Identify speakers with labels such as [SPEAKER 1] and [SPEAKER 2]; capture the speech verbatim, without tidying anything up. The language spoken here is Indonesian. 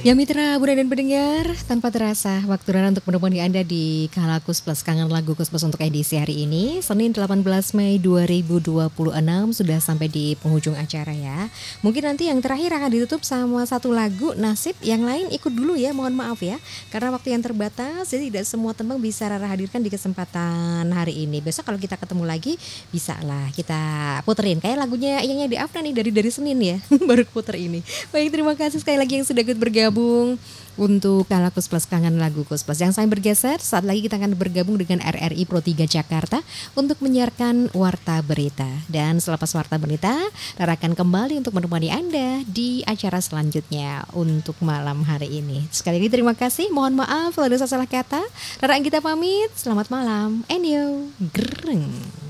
[SPEAKER 1] Ya mitra, Bunda dan pendengar, tanpa terasa waktu Rara untuk menemani Anda di Kala Kus Plus Kangen Lagu Kus Plus untuk edisi hari ini, Senin delapan belas Mei dua ribu dua puluh enam, sudah sampai di penghujung acara ya. Mungkin nanti yang terakhir akan ditutup sama satu lagu Nasib, yang lain ikut dulu ya, mohon maaf ya. Karena waktu yang terbatas, jadi tidak semua tembang bisa Rara hadirkan di kesempatan hari ini. Besok kalau kita ketemu lagi, bisa lah kita puterin. Kayak lagunya Iyanya di Afnan nih, dari dari Senin ya, baru puter ini. Baik, terima kasih sekali lagi yang sudah ikut bergabung untuk Kala Kus Plus Kangen Lagu Kus Plus. Yang saya bergeser, saat lagi kita akan bergabung dengan R R I Pro tiga Jakarta untuk menyiarkan Warta Berita. Dan selepas Warta Berita, Rara akan kembali untuk menemani Anda di acara selanjutnya untuk malam hari ini. Sekali lagi terima kasih, mohon maaf kalau ada salah kata. Rara Anggita pamit, selamat malam, enyo, gereng.